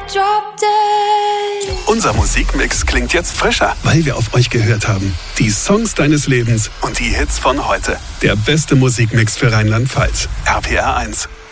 drop dead. Unser Musikmix klingt jetzt frischer, weil wir auf euch gehört haben. Die Songs deines Lebens und die Hits von heute. Der beste Musikmix für Rheinland-Pfalz. RPR 1.